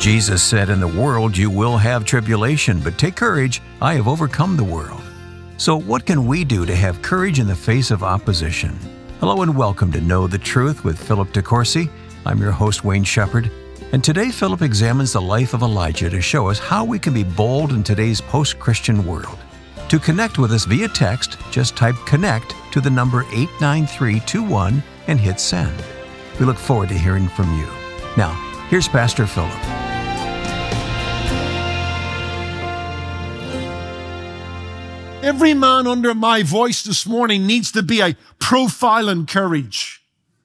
Jesus said, "In the world you will have tribulation, but take courage, I have overcome the world." So what can we do to have courage in the face of opposition? Hello and welcome to Know the Truth with Philip DeCourcy. I'm your host, Wayne Shepherd. And today Philip examines the life of Elijah to show us how we can be bold in today's post-Christian world. To connect with us via text, just type CONNECT to the number 89321 and hit send. We look forward to hearing from you. Now, here's Pastor Philip. Every man under my voice this morning needs to be a profile in courage.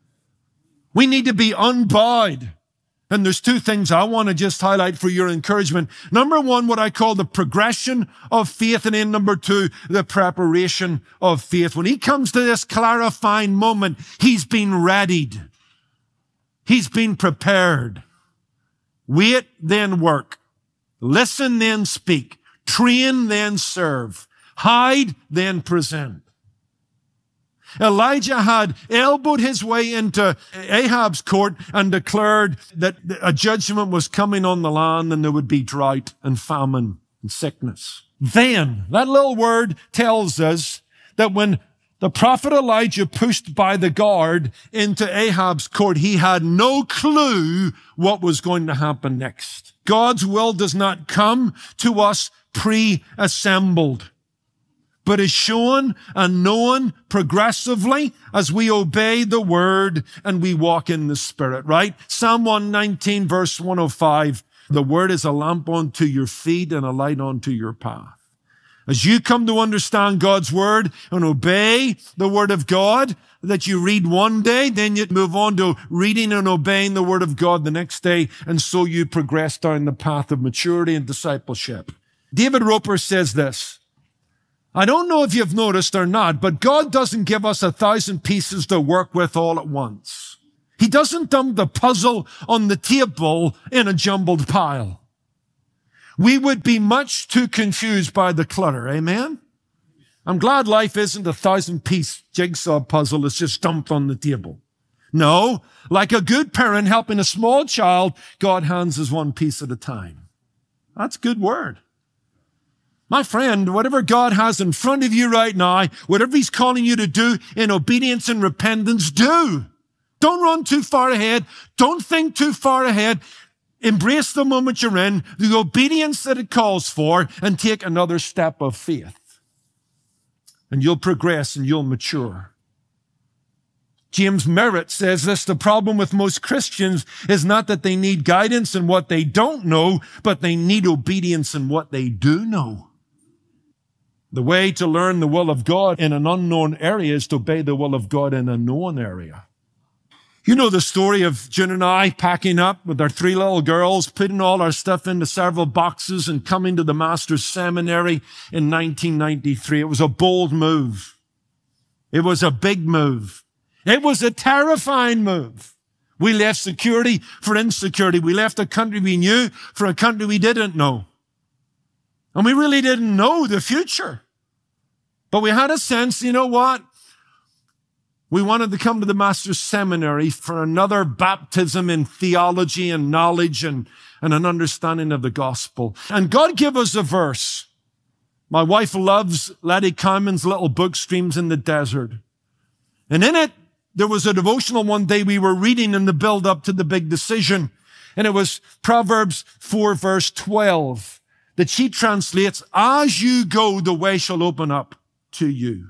We need to be unbowed. And there's two things I want to just highlight for your encouragement. Number one, what I call the progression of faith. And then number two, the preparation of faith. When he comes to this clarifying moment, he's been readied. He's been prepared. Wait, then work. Listen, then speak. Train, then serve. Hide, then present. Elijah had elbowed his way into Ahab's court and declared that a judgment was coming on the land and there would be drought and famine and sickness. Then, that little word tells us that when the prophet Elijah pushed by the guard into Ahab's court, he had no clue what was going to happen next. God's will does not come to us pre-assembled, but is shown and known progressively as we obey the word and we walk in the Spirit, right? Psalm 119 verse 105, the word is a lamp unto your feet and a light unto your path. As you come to understand God's word and obey the word of God that you read one day, then you move on to reading and obeying the word of God the next day, and so you progress down the path of maturity and discipleship. David Roper says this, I don't know if you've noticed or not, but God doesn't give us 1,000 pieces to work with all at once. He doesn't dump the puzzle on the table in a jumbled pile. We would be much too confused by the clutter. Amen? I'm glad life isn't a 1,000-piece jigsaw puzzle that's just dumped on the table. No, like a good parent helping a small child, God hands us one piece at a time. That's a good word. My friend, whatever God has in front of you right now, whatever he's calling you to do in obedience and repentance, do. Don't run too far ahead. Don't think too far ahead. Embrace the moment you're in, the obedience that it calls for, and take another step of faith. And you'll progress and you'll mature. James Merritt says this, the problem with most Christians is not that they need guidance in what they don't know, but they need obedience in what they do know. The way to learn the will of God in an unknown area is to obey the will of God in a known area. You know the story of June and I packing up with our 3 little girls, putting all our stuff into several boxes and coming to the Master's Seminary in 1993. It was a bold move. It was a big move. It was a terrifying move. We left security for insecurity. We left a country we knew for a country we didn't know. And we really didn't know the future. But we had a sense, you know what? We wanted to come to the Master's Seminary for another baptism in theology and knowledge and an understanding of the gospel. And God gave us a verse. My wife loves Letty Cowman's little book, Streams in the Desert. And in it, there was a devotional one day we were reading in the build up to the big decision. And it was Proverbs 4 verse 12. That she translates, as you go, the way shall open up to you.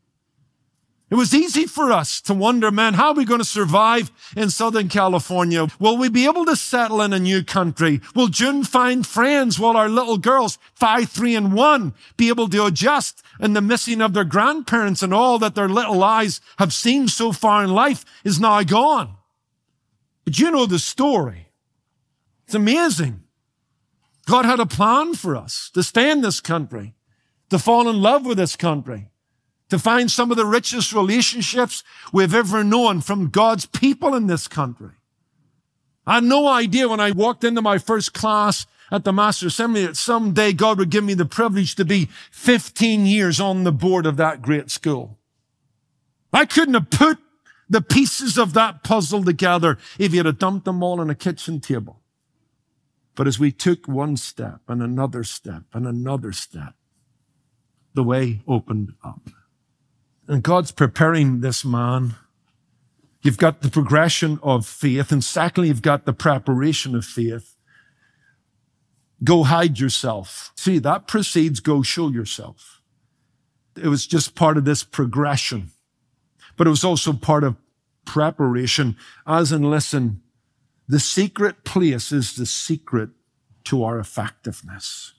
It was easy for us to wonder, man, how are we going to survive in Southern California? Will we be able to settle in a new country? Will June find friends? Will our little girls, 5, 3, and 1, be able to adjust in the missing of their grandparents and all that their little eyes have seen so far in life is now gone? But you know the story. It's amazing. God had a plan for us to stay in this country, to fall in love with this country, to find some of the richest relationships we've ever known from God's people in this country. I had no idea when I walked into my first class at the Master's Seminary that someday God would give me the privilege to be 15 years on the board of that great school. I couldn't have put the pieces of that puzzle together if you had dumped them all on a kitchen table. But as we took one step and another step and another step, the way opened up. And God's preparing this man. You've got the progression of faith, and secondly, you've got the preparation of faith. Go hide yourself. See, that precedes go show yourself. It was just part of this progression, but it was also part of preparation. As in, listen, the secret place is the secret to our effectiveness.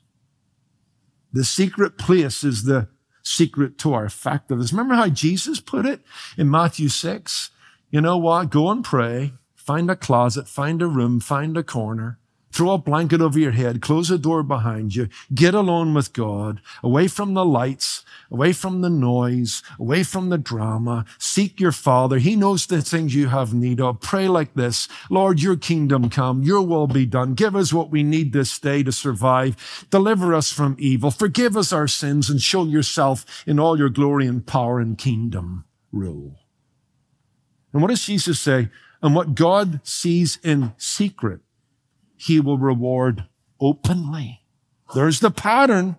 The secret place is the secret to our effectiveness. Remember how Jesus put it in Matthew 6? You know what? Go and pray. Find a closet, find a room, find a corner. Throw a blanket over your head, close the door behind you, get alone with God, away from the lights, away from the noise, away from the drama. Seek your Father. He knows the things you have need of. Pray like this: Lord, your kingdom come, your will be done. Give us what we need this day to survive. Deliver us from evil. Forgive us our sins and show yourself in all your glory and power and kingdom rule. And what does Jesus say? And what God sees in secret, He will reward openly. There's the pattern.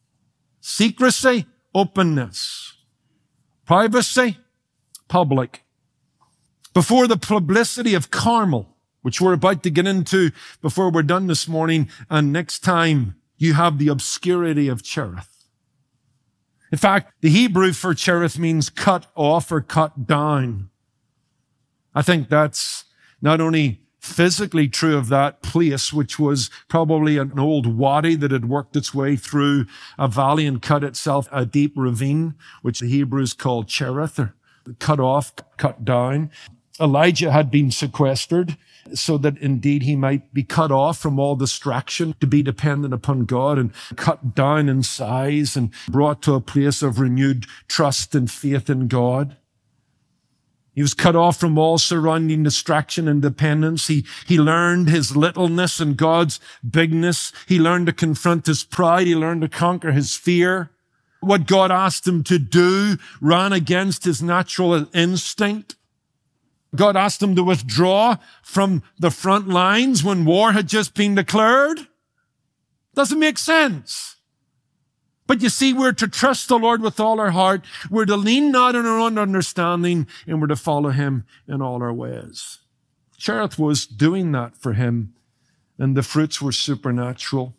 Secrecy, openness. Privacy, public. Before the publicity of Carmel, which we're about to get into before we're done this morning, and next time, you have the obscurity of Cherith. In fact, the Hebrew for Cherith means cut off or cut down. I think that's not only physically true of that place, which was probably an old wadi that had worked its way through a valley and cut itself a deep ravine, which the Hebrews called Cherith, or cut off, cut down. Elijah had been sequestered so that indeed he might be cut off from all distraction to be dependent upon God, and cut down in size and brought to a place of renewed trust and faith in God. He was cut off from all surrounding distraction and dependence. He learned his littleness and God's bigness. He learned to confront his pride. He learned to conquer his fear. What God asked him to do ran against his natural instinct. God asked him to withdraw from the front lines when war had just been declared. Doesn't make sense. But you see, we're to trust the Lord with all our heart. We're to lean not on our own understanding, and we're to follow him in all our ways. Cherith was doing that for him, and the fruits were supernatural.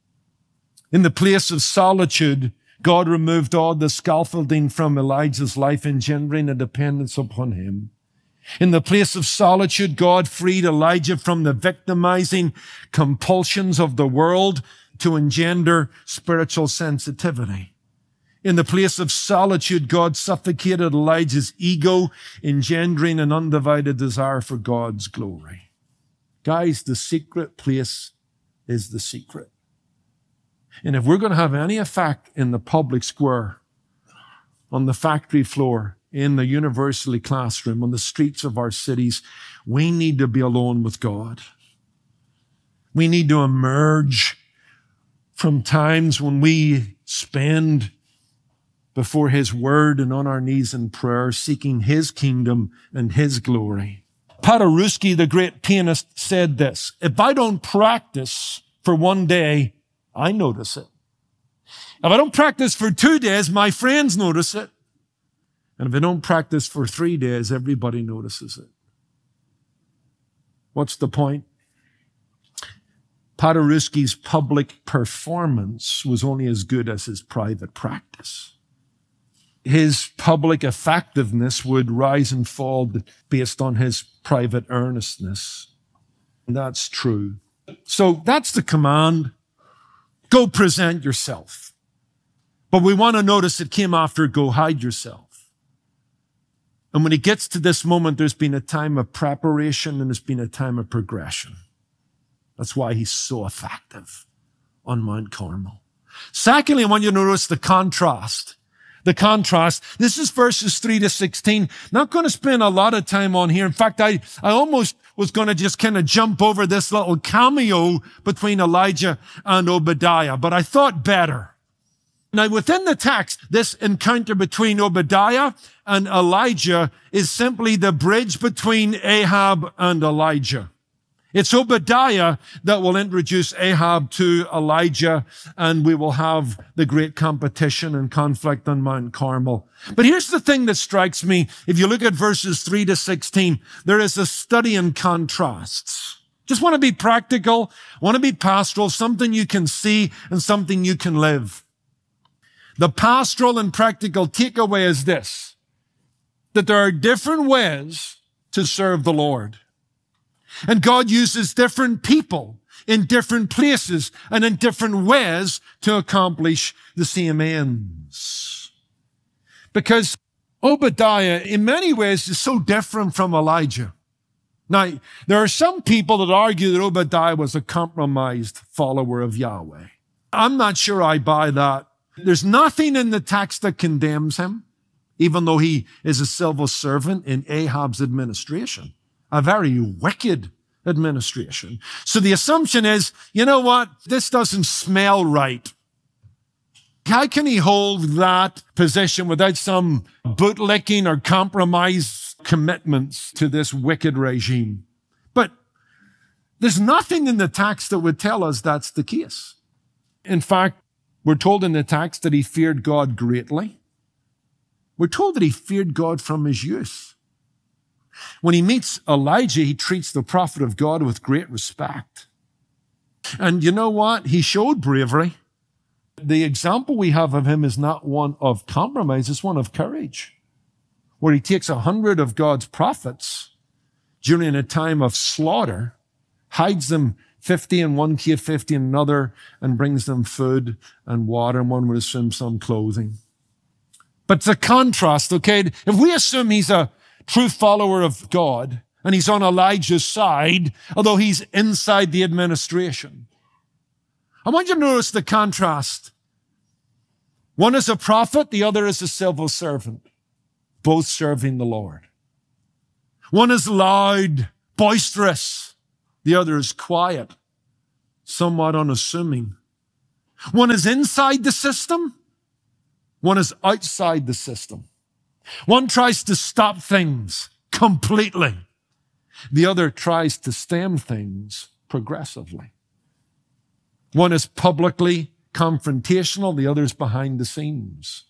In the place of solitude, God removed all the scaffolding from Elijah's life, engendering a dependence upon him. In the place of solitude, God freed Elijah from the victimizing compulsions of the world to engender spiritual sensitivity. In the place of solitude, God suffocated Elijah's ego, engendering an undivided desire for God's glory. Guys, the secret place is the secret. And if we're going to have any effect in the public square, on the factory floor, in the university classroom, on the streets of our cities, we need to be alone with God. We need to emerge from times when we spend before his word and on our knees in prayer, seeking his kingdom and his glory. Paderewski, the great pianist, said this: if I don't practice for one day, I notice it. If I don't practice for 2 days, my friends notice it. And if I don't practice for 3 days, everybody notices it. What's the point? Paderewski's public performance was only as good as his private practice. His public effectiveness would rise and fall based on his private earnestness. And that's true. So that's the command. Go present yourself. But we want to notice it came after go hide yourself. And when he gets to this moment, there's been a time of preparation and there's been a time of progression. That's why he's so effective on Mount Carmel. Secondly, I want you to notice the contrast. The contrast. This is verses 3 to 16. Not going to spend a lot of time on here. In fact, I almost was going to just kind of jump over this little cameo between Elijah and Obadiah, but I thought better. Now, within the text, this encounter between Obadiah and Elijah is simply the bridge between Ahab and Elijah. It's Obadiah that will introduce Ahab to Elijah, and we will have the great competition and conflict on Mount Carmel. But here's the thing that strikes me. If you look at verses 3 to 16, there is a study in contrasts. Just want to be practical, want to be pastoral, something you can see and something you can live. The pastoral and practical takeaway is this, that there are different ways to serve the Lord. And God uses different people in different places and in different ways to accomplish the same ends. Because Obadiah, in many ways, is so different from Elijah. Now, there are some people that argue that Obadiah was a compromised follower of Yahweh. I'm not sure I buy that. There's nothing in the text that condemns him, even though he is a civil servant in Ahab's administration. A very wicked administration. So the assumption is, you know what? This doesn't smell right. How can he hold that position without some bootlicking or compromise commitments to this wicked regime? But there's nothing in the text that would tell us that's the case. In fact, we're told in the text that he feared God greatly. We're told that he feared God from his youth. When he meets Elijah, he treats the prophet of God with great respect. And you know what? He showed bravery. The example we have of him is not one of compromise, it's one of courage, where he takes 100 of God's prophets during a time of slaughter, hides them 50 in one cave, 50 in another, and brings them food and water, and one would assume some clothing. But it's a contrast, okay? If we assume he's a true follower of God, and he's on Elijah's side, although he's inside the administration, I want you to notice the contrast. One is a prophet, the other is a civil servant, both serving the Lord. One is loud, boisterous. The other is quiet, somewhat unassuming. One is inside the system. One is outside the system. One tries to stop things completely. The other tries to stem things progressively. One is publicly confrontational, the other is behind the scenes.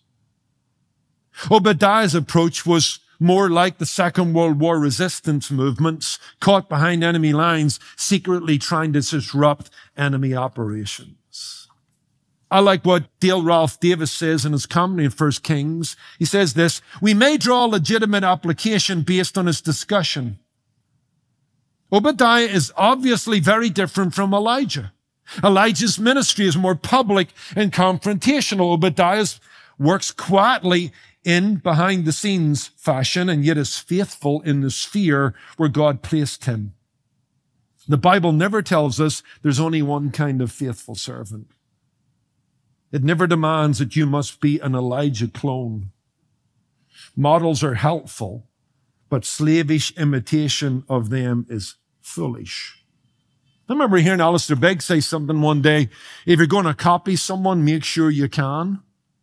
Obadiah's approach was more like the Second World War resistance movements caught behind enemy lines, secretly trying to disrupt enemy operations. I like what Dale Ralph Davis says in his commentary in 1 Kings. He says this, we may draw legitimate application based on his discussion. Obadiah is obviously very different from Elijah. Elijah's ministry is more public and confrontational. Obadiah's works quietly in behind the scenes fashion and yet is faithful in the sphere where God placed him. The Bible never tells us there's only one kind of faithful servant. It never demands that you must be an Elijah clone. Models are helpful, but slavish imitation of them is foolish. I remember hearing Alistair Begg say something one day, if you're going to copy someone, make sure you can.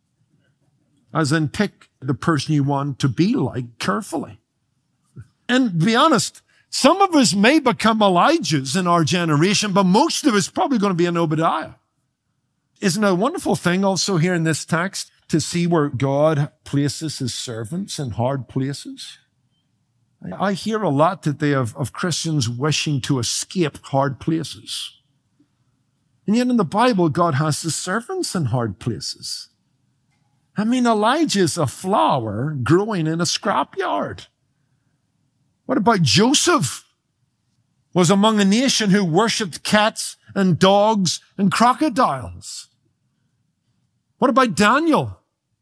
As in, pick the person you want to be like carefully. And to be honest, some of us may become Elijahs in our generation, but most of us probably going to be an Obadiah. Isn't it a wonderful thing also here in this text to see where God places his servants in hard places? I hear a lot today of Christians wishing to escape hard places. And yet in the Bible, God has his servants in hard places. I mean, Elijah is a flower growing in a scrapyard. What about Joseph? Was among a nation who worshipped cats and dogs and crocodiles. What about Daniel,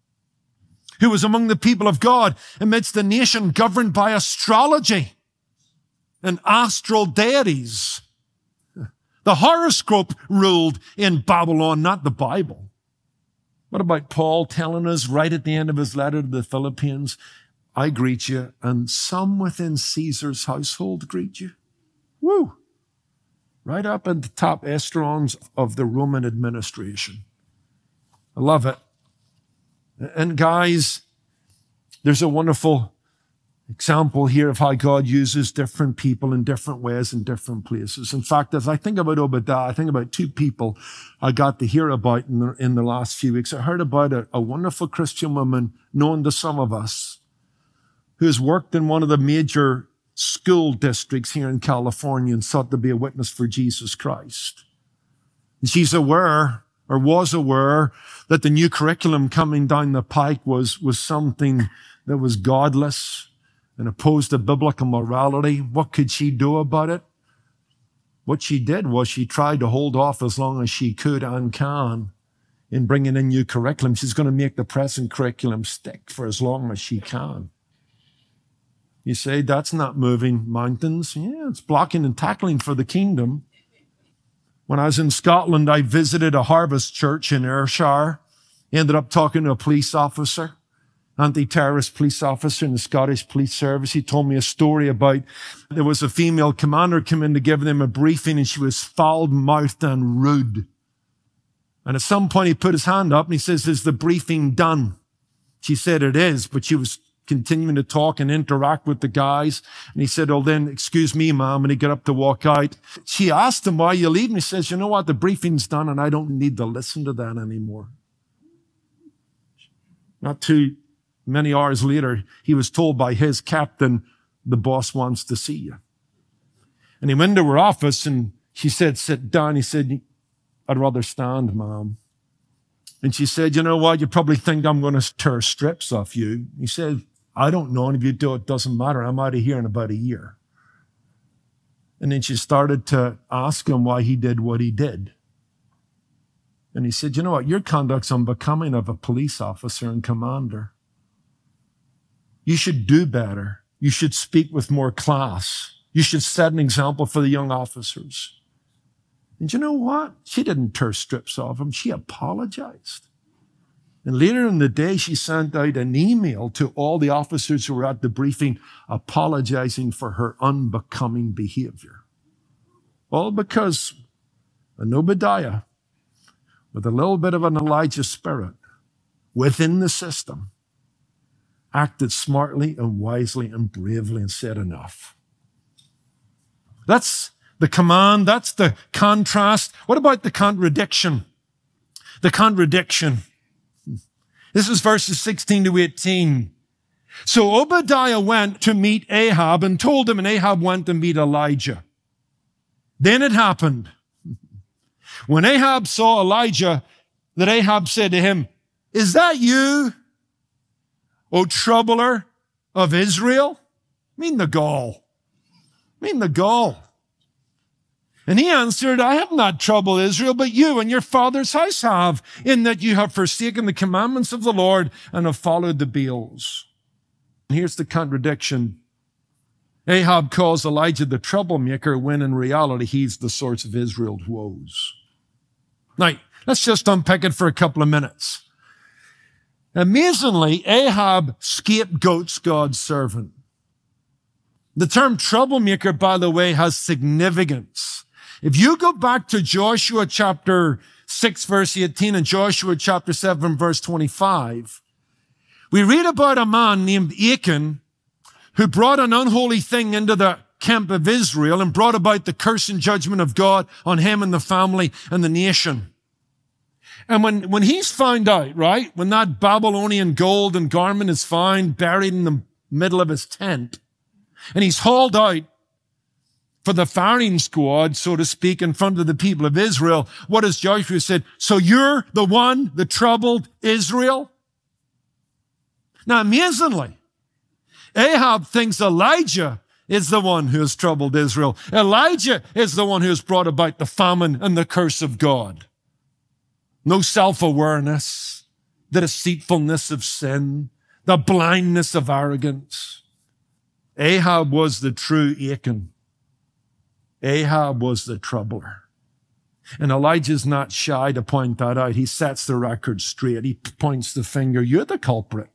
who was among the people of God amidst a nation governed by astrology and astral deities? The horoscope ruled in Babylon, not the Bible. What about Paul telling us right at the end of his letter to the Philippians, I greet you, and some within Caesar's household greet you? Woo! Right up at the top echelons of the Roman administration. I love it. And guys, there's a wonderful Example here of how God uses different people in different ways in different places. In fact, as I think about Obadiah, I think about two people I got to hear about in the last few weeks. I heard about a wonderful Christian woman known to some of us who has worked in one of the major school districts here in California and sought to be a witness for Jesus Christ. And she's aware, or was aware, that the new curriculum coming down the pike was something that was godless and opposed to biblical morality. What could she do about it? What she did was she tried to hold off as long as she could and can in bringing in new curriculum. She's going to make the present curriculum stick for as long as she can. You say, that's not moving mountains. Yeah, it's blocking and tackling for the kingdom. When I was in Scotland, I visited a harvest church in Ayrshire. Ended up talking to a police officer, anti-terrorist police officer in the Scottish Police Service. He told me a story about there was a female commander come in to give them a briefing, and she was foul-mouthed and rude. And at some point he put his hand up and he says, is the briefing done? She said it is, but she was continuing to talk and interact with the guys. And he said, oh, then, excuse me, ma'am. And he got up to walk out. She asked him, why are you leaving? He says, you know what? The briefing's done and I don't need to listen to that anymore. Not too many hours later, he was told by his captain, the boss wants to see you. And he went into her office and she said, sit down. He said, I'd rather stand, ma'am. And she said, you know what? You probably think I'm going to tear strips off you. He said, I don't know. And if you do, it doesn't matter. I'm out of here in about a year. And then she started to ask him why he did what he did. And he said, you know what? Your conduct's unbecoming of a police officer and commander. You should do better. You should speak with more class. You should set an example for the young officers. And you know what? She didn't tear strips off him. She apologized. And later in the day, she sent out an email to all the officers who were at the briefing apologizing for her unbecoming behavior. All because an Obadiah, with a little bit of an Elijah spirit within the system, acted smartly and wisely and bravely and said enough. That's the command. That's the contrast. What about the contradiction? The contradiction. This is verses 16 to 18. So Obadiah went to meet Ahab and told him, and Ahab went to meet Elijah. Then it happened, when Ahab saw Elijah, that Ahab said to him, is that you, O troubler of Israel? Mean the gall. Mean the gall. And he answered, I have not troubled Israel, but you and your father's house have, in that you have forsaken the commandments of the Lord and have followed the Baals. And here's the contradiction. Ahab calls Elijah the troublemaker when in reality he's the source of Israel's woes. Now, let's just unpick it for a couple of minutes. Amazingly, Ahab scapegoats God's servant. The term troublemaker, by the way, has significance. If you go back to Joshua chapter 6, verse 18 and Joshua chapter 7, verse 25, we read about a man named Achan who brought an unholy thing into the camp of Israel and brought about the curse and judgment of God on him and the family and the nation. And when he's found out, right, when that Babylonian gold and garment is found buried in the middle of his tent, and he's hauled out for the firing squad, so to speak, in front of the people of Israel, what has Joshua said? So you're the one that troubled Israel? Now, amazingly, Ahab thinks Elijah is the one who has troubled Israel. Elijah is the one who has brought about the famine and the curse of God. No self-awareness, the deceitfulness of sin, the blindness of arrogance. Ahab was the true Achan. Ahab was the troubler. And Elijah's not shy to point that out. He sets the record straight. He points the finger. You're the culprit.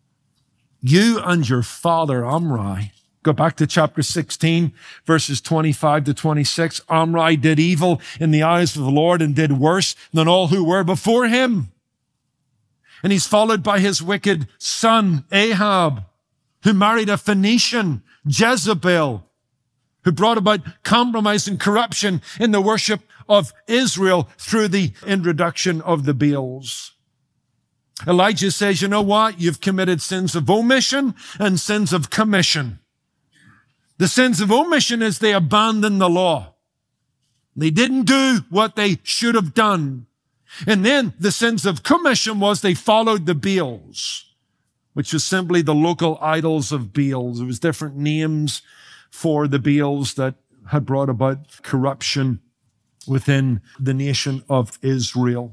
You and your father, Omri. Go back to chapter 16, verses 25 to 26. Omri did evil in the eyes of the Lord and did worse than all who were before him. And he's followed by his wicked son, Ahab. who married a Phoenician, Jezebel, who brought about compromise and corruption in the worship of Israel through the introduction of the Baals. Elijah says, you know what? You've committed sins of omission and sins of commission. The sins of omission is they abandoned the law. They didn't do what they should have done. And then the sins of commission was they followed the Baals, which was simply the local idols of Baals. It was different names for the Baals that had brought about corruption within the nation of Israel.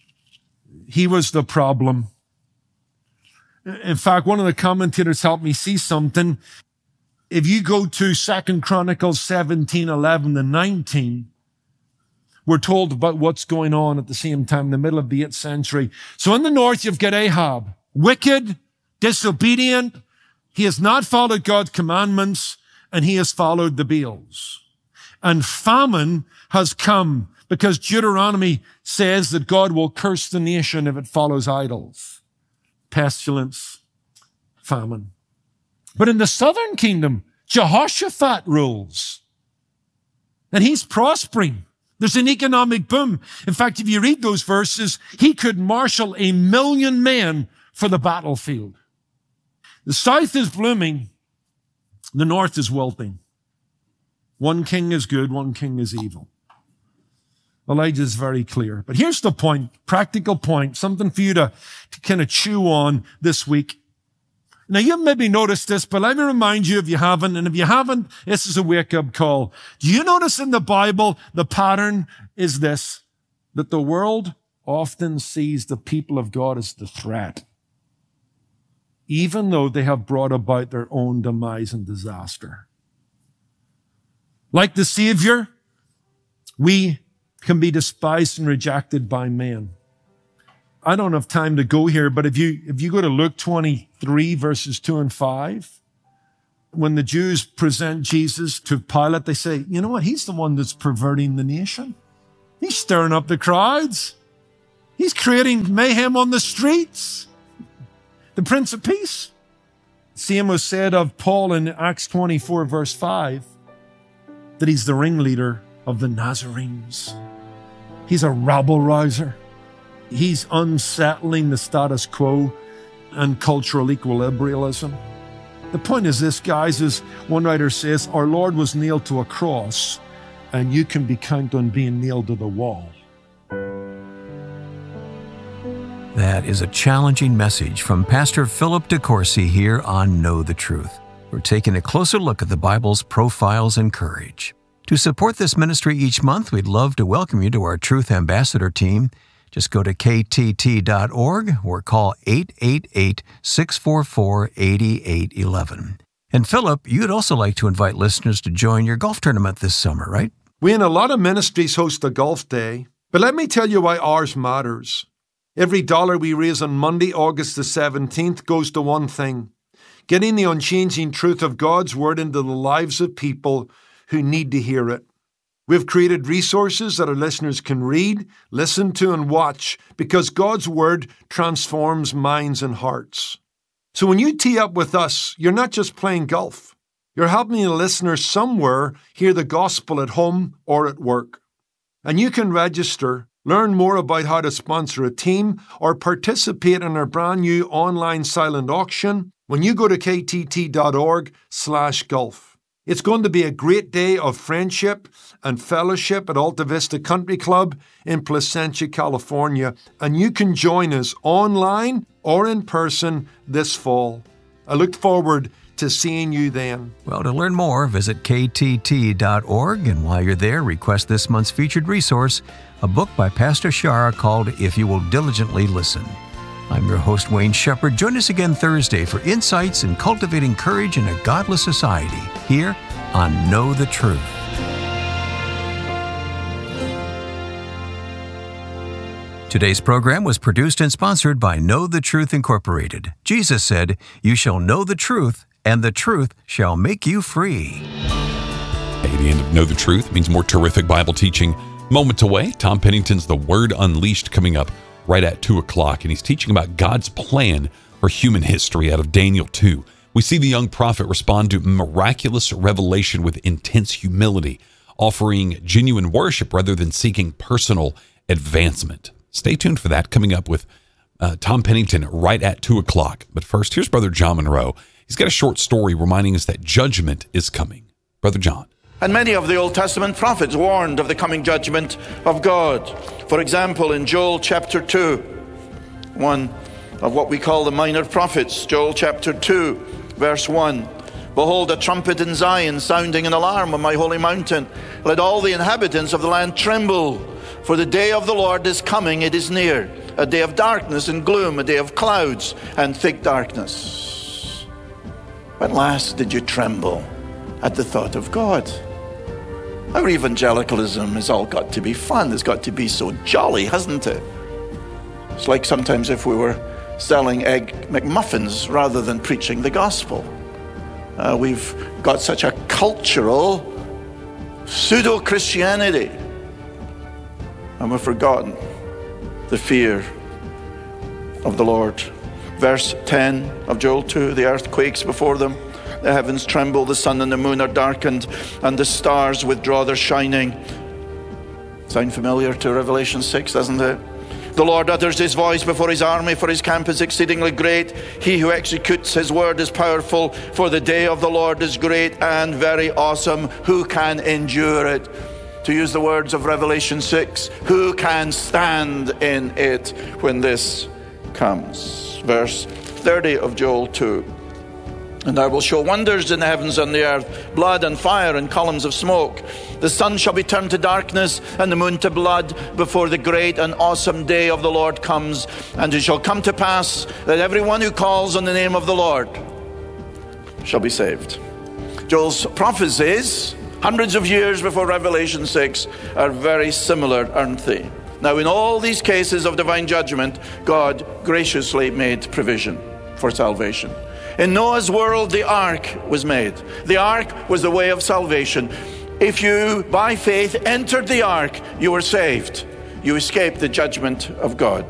He was the problem. In fact, one of the commentators helped me see something. If you go to 2 Chronicles 17, 11 and 19, we're told about what's going on at the same time in the middle of the 8th century. So in the north, you've got Ahab, wicked, disobedient. He has not followed God's commandments, and he has followed the Baals. And famine has come because Deuteronomy says that God will curse the nation if it follows idols. Pestilence, famine. But in the southern kingdom, Jehoshaphat rules. And he's prospering. There's an economic boom. In fact, if you read those verses, he could marshal 1 million men for the battlefield. The south is blooming. The north is wilting. One king is good, one king is evil. Elijah is very clear. But here's the point, practical point, something for you to kind of chew on this week. Now, you've maybe noticed this, but let me remind you if you haven't, and if you haven't, this is a wake-up call. Do you notice in the Bible, the pattern is this, that the world often sees the people of God as the threat, even though they have brought about their own demise and disaster. Like the Savior, we can be despised and rejected by men. I don't have time to go here, but if you go to Luke 23, verses 2 and 5, when the Jews present Jesus to Pilate, they say, you know what? He's the one that's perverting the nation. He's stirring up the crowds. He's creating mayhem on the streets. The Prince of Peace. Same was said of Paul in Acts 24, verse 5, that he's the ringleader of the Nazarenes. He's a rabble-rouser. He's unsettling the status quo and cultural equilibrialism. The point is this, guys, as one writer says, our Lord was nailed to a cross, and you can be counted on being nailed to the wall. That is a challenging message from Pastor Philip DeCourcy here on Know the Truth. We're taking a closer look at the Bible's profiles in courage. To support this ministry each month, we'd love to welcome you to our Truth Ambassador team. Just go to ktt.org or call 888-644-8811. And Philip, you'd also like to invite listeners to join your golf tournament this summer, right? We and a lot of ministries host a golf day, but let me tell you why ours matters. Every dollar we raise on Monday, August the 17th, goes to one thing: getting the unchanging truth of God's Word into the lives of people who need to hear it. We've created resources that our listeners can read, listen to, and watch because God's Word transforms minds and hearts. So when you tee up with us, you're not just playing golf. You're helping the listener somewhere hear the gospel at home or at work. And you can register, learn more about how to sponsor a team, or participate in our brand new online silent auction when you go to ktt.org/golf. It's going to be a great day of friendship and fellowship at Alta Vista Country Club in Placentia, California, and you can join us online or in person this fall. I look forward to seeing you then. Well, to learn more, visit ktt.org, and while you're there, request this month's featured resource, a book by Pastor Shara called If You Will Diligently Listen. I'm your host, Wayne Shepherd. Join us again Thursday for insights in cultivating courage in a godless society here on Know the Truth. Today's program was produced and sponsored by Know the Truth Incorporated. Jesus said, "You shall know the truth, and the truth shall make you free." Hey, the end of Know the Truth means more terrific Bible teaching. Moments away, Tom Pennington's The Word Unleashed coming up right at 2 o'clock, and he's teaching about God's plan for human history out of Daniel 2. We see the young prophet respond to miraculous revelation with intense humility, offering genuine worship rather than seeking personal advancement. Stay tuned for that, coming up with Tom Pennington right at 2 o'clock. But first, here's Brother John Monroe. He's got a short story reminding us that judgment is coming. Brother John. And many of the Old Testament prophets warned of the coming judgment of God. For example, in Joel chapter 2, one of what we call the minor prophets, Joel chapter 2, verse 1. Behold, a trumpet in Zion, sounding an alarm on my holy mountain. Let all the inhabitants of the land tremble, for the day of the Lord is coming, it is near. A day of darkness and gloom, a day of clouds and thick darkness. When last did you tremble at the thought of God? Our evangelicalism has all got to be fun. It's got to be so jolly, hasn't it? It's like sometimes if we were selling egg McMuffins rather than preaching the gospel. We've got such a cultural pseudo-Christianity, and we've forgotten the fear of the Lord. Verse 10 of Joel 2, the earth quakes before them, the heavens tremble, the sun and the moon are darkened, and the stars withdraw their shining. Sound familiar to Revelation 6, doesn't it? The Lord utters his voice before his army, for his camp is exceedingly great. He who executes his word is powerful, for the day of the Lord is great and very awesome. Who can endure it? To use the words of Revelation 6, who can stand in it when this comes? Verse 30 of Joel 2. And I will show wonders in the heavens and the earth, blood and fire and columns of smoke. The sun shall be turned to darkness and the moon to blood before the great and awesome day of the Lord comes. And it shall come to pass that everyone who calls on the name of the Lord shall be saved. Joel's prophecies, hundreds of years before Revelation 6, are very similar, aren't they? Now, in all these cases of divine judgment, God graciously made provision for salvation. In Noah's world, the ark was made. The ark was the way of salvation. If you, by faith, entered the ark, you were saved. You escaped the judgment of God.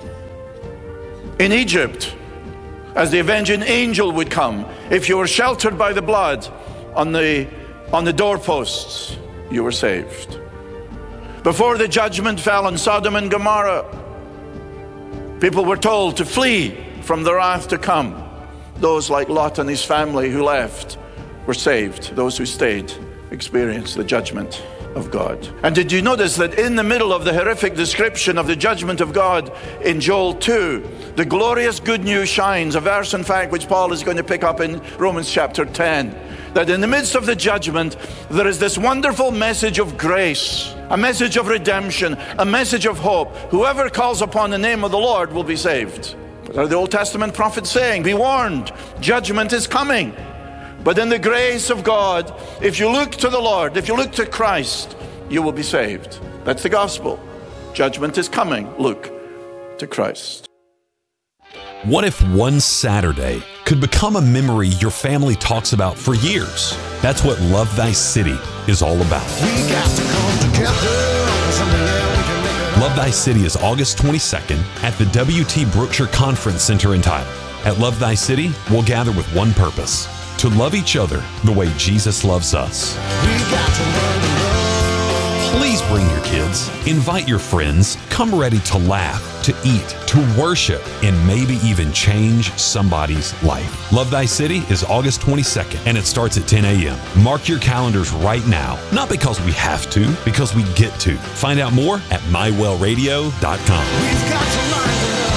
In Egypt, as the avenging angel would come, if you were sheltered by the blood on the doorposts, you were saved. Before the judgment fell on Sodom and Gomorrah, people were told to flee from the wrath to come. Those like Lot and his family who left were saved. Those who stayed experienced the judgment of God. And did you notice that in the middle of the horrific description of the judgment of God in Joel 2, the glorious good news shines, a verse in fact which Paul is going to pick up in Romans chapter 10, that in the midst of the judgment there is this wonderful message of grace, a message of redemption, a message of hope. Whoever calls upon the name of the Lord will be saved. What are the Old Testament prophets saying? Be warned, judgment is coming. But in the grace of God, if you look to the Lord, if you look to Christ, you will be saved. That's the gospel. Judgment is coming. Look to Christ. What if one Saturday could become a memory your family talks about for years? That's what Love Thy City is all about. We got to come together. Love Thy City is August 22nd at the W.T. Brookshire Conference Center in Tyler. At Love Thy City, we'll gather with one purpose: to love each other the way Jesus loves us. We got to learn to love. Please bring your kids, invite your friends, come ready to laugh, to eat, to worship, and maybe even change somebody's life. Love Thy City is August 22nd, and it starts at 10 a.m. Mark your calendars right now, not because we have to, because we get to. Find out more at mywellradio.com. We've got to learn to love.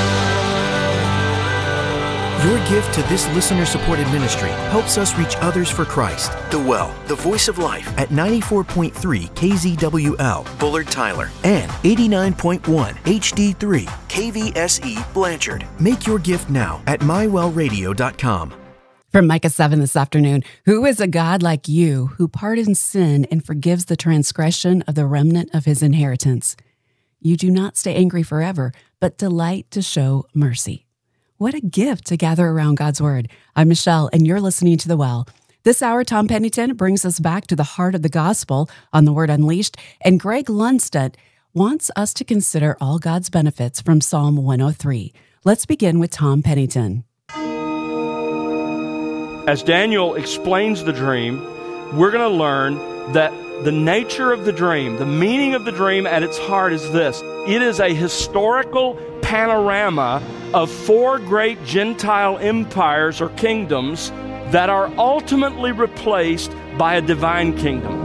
Your gift to this listener-supported ministry helps us reach others for Christ. The Well, the Voice of Life, at 94.3 KZWL, Bullard, Tyler, and 89.1 HD3 KVSE, Blanchard. Make your gift now at mywellradio.com. From Micah 7 this afternoon, who is a God like you who pardons sin and forgives the transgression of the remnant of his inheritance? You do not stay angry forever, but delight to show mercy. What a gift to gather around God's Word. I'm Michelle, and you're listening to The Well. This hour, Tom Pennington brings us back to the heart of the gospel on The Word Unleashed, and Greg Lundstedt wants us to consider all God's benefits from Psalm 103. Let's begin with Tom Pennington. As Daniel explains the dream, we're going to learn that the nature of the dream, the meaning of the dream at its heart is this. It is a historical panorama of 4 great Gentile empires or kingdoms that are ultimately replaced by a divine kingdom.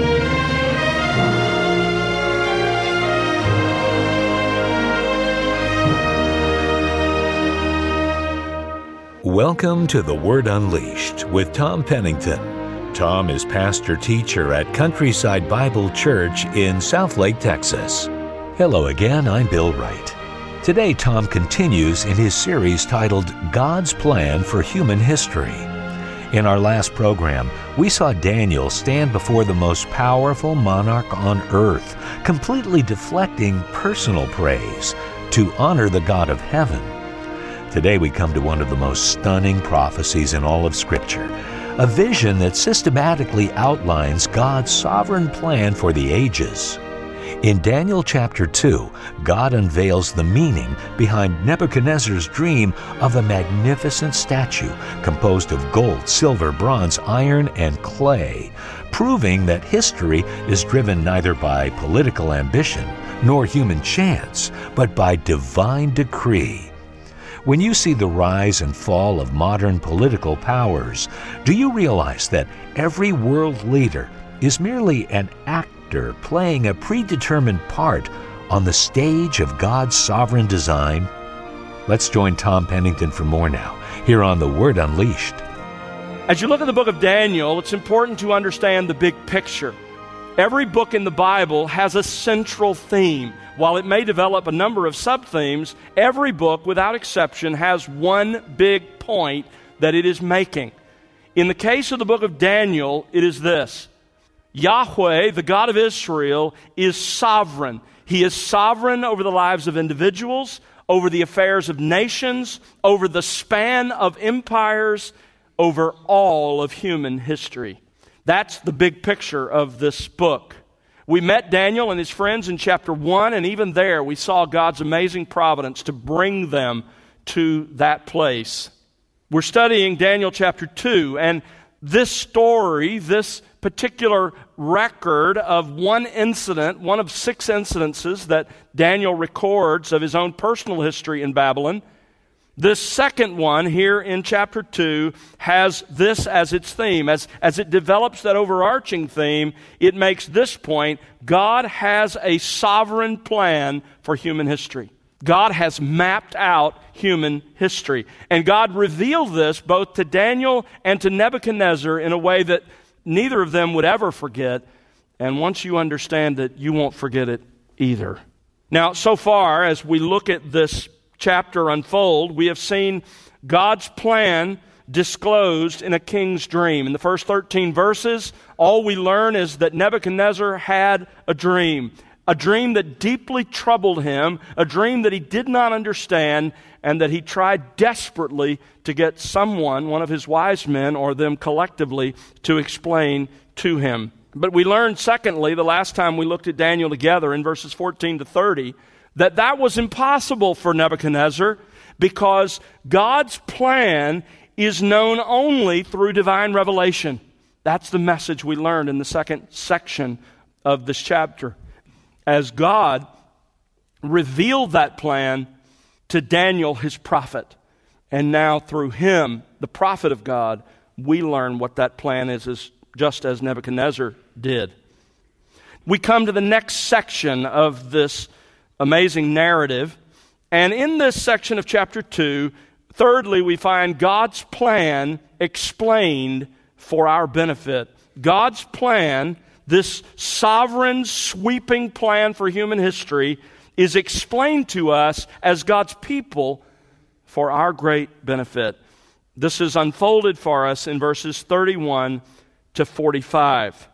Welcome to The Word Unleashed with Tom Pennington. Tom is pastor-teacher at Countryside Bible Church in Southlake, Texas. Hello again, I'm Bill Wright. Today, Tom continues in his series titled God's Plan for Human History. In our last program, we saw Daniel stand before the most powerful monarch on earth, completely deflecting personal praise to honor the God of heaven. Today we come to one of the most stunning prophecies in all of Scripture, a vision that systematically outlines God's sovereign plan for the ages. In Daniel chapter 2, God unveils the meaning behind Nebuchadnezzar's dream of a magnificent statue composed of gold, silver, bronze, iron, and clay, proving that history is driven neither by political ambition nor human chance, but by divine decree. When you see the rise and fall of modern political powers, do you realize that every world leader is merely an actor playing a predetermined part on the stage of God's sovereign design? Let's join Tom Pennington for more now, here on The Word Unleashed. As you look at the book of Daniel, it's important to understand the big picture. Every book in the Bible has a central theme. While it may develop a number of sub-themes, every book, without exception, has one big point that it is making. In the case of the book of Daniel, it is this: Yahweh, the God of Israel, is sovereign. He is sovereign over the lives of individuals, over the affairs of nations, over the span of empires, over all of human history. That's the big picture of this book. We met Daniel and his friends in chapter 1, and even there we saw God's amazing providence to bring them to that place. We're studying Daniel chapter 2, and this story, this particular record of one incident, one of 6 incidences that Daniel records of his own personal history in Babylon, this second one here in chapter 2 has this as its theme. As it develops that overarching theme, it makes this point: God has a sovereign plan for human history. God has mapped out human history. And God revealed this both to Daniel and to Nebuchadnezzar in a way that neither of them would ever forget. And once you understand it, you won't forget it either. Now, so far, as we look at this chapter unfold, we have seen God's plan disclosed in a king's dream. In the first 13 verses, all we learn is that Nebuchadnezzar had a dream that deeply troubled him, a dream that he did not understand, and that he tried desperately to get someone, one of his wise men, or them collectively, to explain to him. But we learned, secondly, the last time we looked at Daniel together in verses 14 to 30, that was impossible for Nebuchadnezzar because God's plan is known only through divine revelation. That's the message we learned in the second section of this chapter. As God revealed that plan to Daniel, his prophet, and now through him, the prophet of God, we learn what that plan is just as Nebuchadnezzar did. We come to the next section of this amazing narrative. And in this section of chapter 2, thirdly, we find God's plan explained for our benefit. God's plan, this sovereign, sweeping plan for human history, is explained to us as God's people for our great benefit. This is unfolded for us in verses 31 to 45.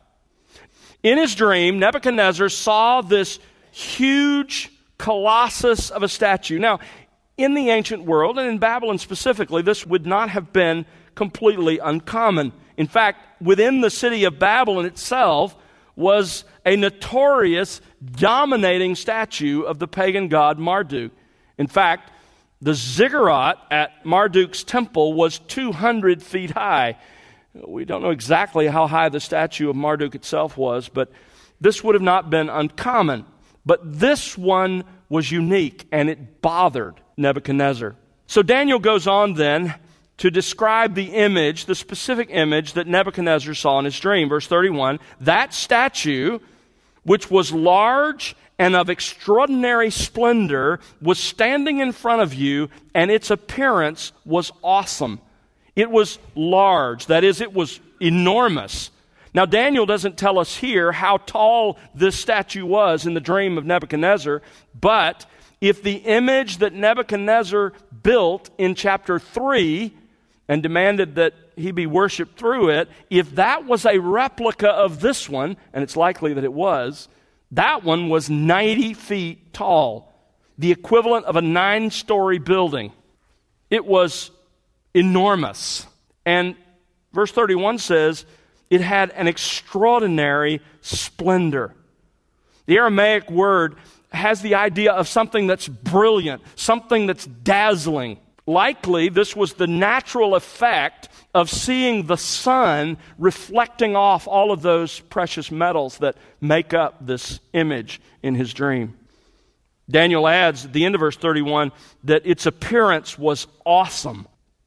In his dream, Nebuchadnezzar saw this huge colossus of a statue. Now, in the ancient world, and in Babylon specifically, this would not have been completely uncommon. In fact, within the city of Babylon itself was a notorious, dominating statue of the pagan god Marduk. In fact, The ziggurat at Marduk's temple was 200 feet high. We don't know exactly how high the statue of Marduk itself was, but this would have not been uncommon. But this one was unique, and it bothered Nebuchadnezzar. So Daniel goes on then to describe the image, the specific image that Nebuchadnezzar saw in his dream. Verse 31, that statue, which was large and of extraordinary splendor, was standing in front of you, and its appearance was awesome. It was large, that is, it was enormous. Now, Daniel doesn't tell us here how tall this statue was in the dream of Nebuchadnezzar, but if the image that Nebuchadnezzar built in chapter 3 and demanded that he be worshiped through it, if that was a replica of this one, and it's likely that it was, that one was 90 feet tall, the equivalent of a 9-story building. It was enormous. And verse 31 says, it had an extraordinary splendor. The Aramaic word has the idea of something that's brilliant, something that's dazzling. Likely, this was the natural effect of seeing the sun reflecting off all of those precious metals that make up this image in his dream. Daniel adds at the end of verse 31 that its appearance was awesome.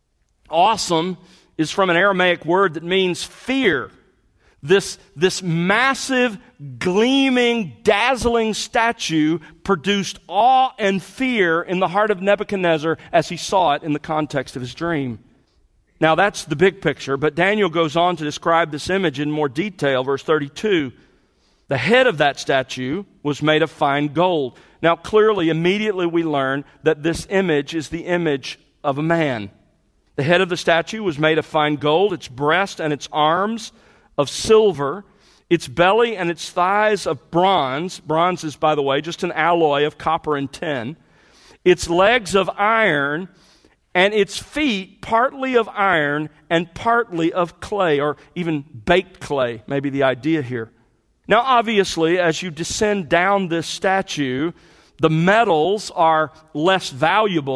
Awesome is from an Aramaic word that means fear. This massive, gleaming, dazzling statue produced awe and fear in the heart of Nebuchadnezzar as he saw it in the context of his dream. Now that's the big picture, but Daniel goes on to describe this image in more detail. Verse 32, the head of that statue was made of fine gold. Now clearly, immediately we learn that this image is the image of a man. The head of the statue was made of fine gold, its breast and its arms of silver, its belly and its thighs of bronze. Bronze is, by the way, just an alloy of copper and tin. Its legs of iron, and its feet partly of iron and partly of clay, or even baked clay, maybe the idea here. Now, obviously, as you descend down this statue, the metals are less valuable